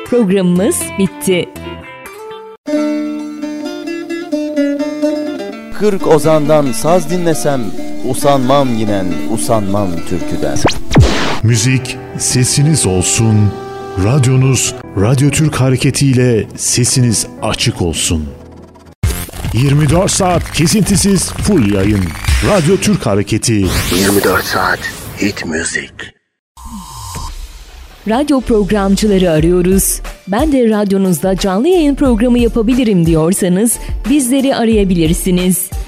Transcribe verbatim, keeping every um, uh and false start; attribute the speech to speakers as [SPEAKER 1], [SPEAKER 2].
[SPEAKER 1] Programımız bitti.
[SPEAKER 2] Kırk ozandan saz dinlesem, usanmam yinen, usanmam türküden.
[SPEAKER 3] Müzik sesiniz olsun, radyonuz Radyo Türk Hareketi ile sesiniz açık olsun. yirmi dört saat kesintisiz full yayın. Radyo Türk Hareketi.
[SPEAKER 4] yirmi dört saat hit müzik.
[SPEAKER 1] Radyo programcıları arıyoruz. Ben de radyonuzda canlı yayın programı yapabilirim diyorsanız bizleri arayabilirsiniz.